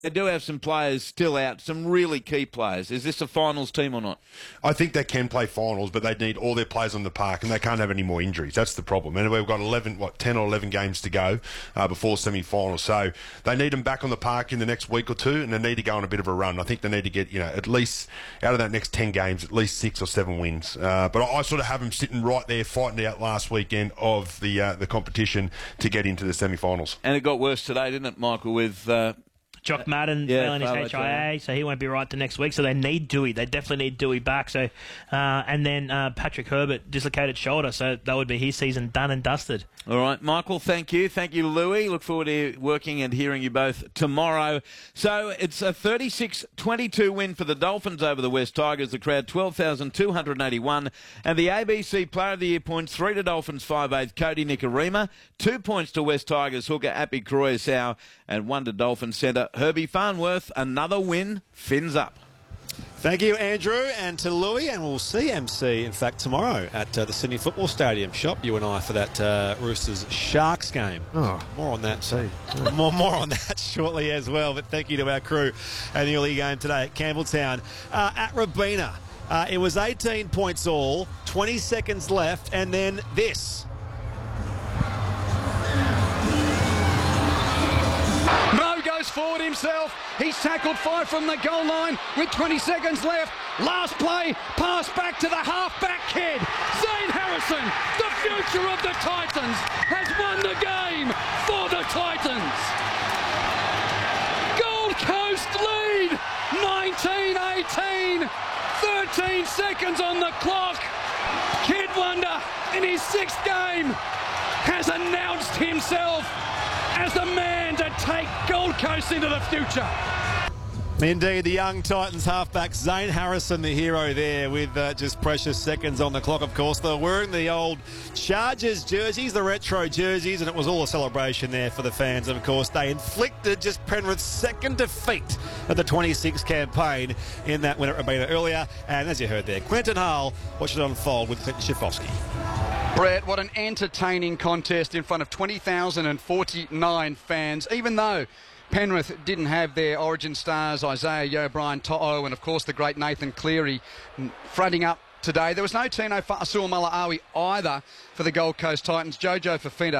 They do have some players still out, some really key players. Is this a finals team or not? I think they can play finals, but they need all their players on the park, and they can't have any more injuries. That's the problem. And we've got 10 or 11 games to go before semi-finals. So they need them back on the park in the next week or two, and they need to go on a bit of a run. I think they need to get, at least out of that next 10 games, at least 6 or 7 wins. But I sort of have them sitting right there, fighting out last weekend of the competition to get into the semi-finals. And it got worse today, didn't it, Michael, with... Jock Madden failing his HIA, so he won't be right to next week. So they need Dewey. They definitely need Dewey back. So, and then Patrick Herbert dislocated shoulder, so that would be his season done and dusted. All right, Michael, thank you. Thank you, Louis. Look forward to working and hearing you both tomorrow. So it's a 36-22 win for the Dolphins over the West Tigers. The crowd 12,281. And the ABC Player of the Year points, 3 to Dolphins 5/8, Cody Nikarima, 2 points to West Tigers hooker Appy Croyasau, and 1 to Dolphins centre Herbie Farnworth. Another win, fins up. Thank you, Andrew, and to Louis, and we'll see MC, in fact, tomorrow at the Sydney Football Stadium. Shop, you and I, for that Roosters-Sharks game. Oh, more on that. More on that shortly as well, but thank you to our crew and the early game today at Campbelltown. At Robina, it was 18 points all, 20 seconds left, and then this. Goes forward himself. He's tackled 5 from the goal line with 20 seconds left. Last play, pass back to the half-back kid. Zane Harrison, the future of the Titans, has won the game for the Titans. Gold Coast lead, 19-18, 13 seconds on the clock. Kid Wonder, in his 6th game, has announced himself as the man to take Gold Coast into the future. Indeed, the young Titans halfback Zane Harrison, the hero there, with just precious seconds on the clock. Of course, they're wearing the old Chargers jerseys, the retro jerseys, and it was all a celebration there for the fans. And of course, they inflicted just Penrith's 2nd defeat of the 26 campaign in that win at Robina earlier. And as you heard there, Quentin Hull watched it unfold with Clinton Schifowski. Brett, what an entertaining contest in front of 20,049 fans, even though Penrith didn't have their origin stars, Isaiah Yeo, Brian To'o, and of course the great Nathan Cleary fronting up today. There was no Tino Fa'asuamaleaui either for the Gold Coast Titans. Jojo Fafita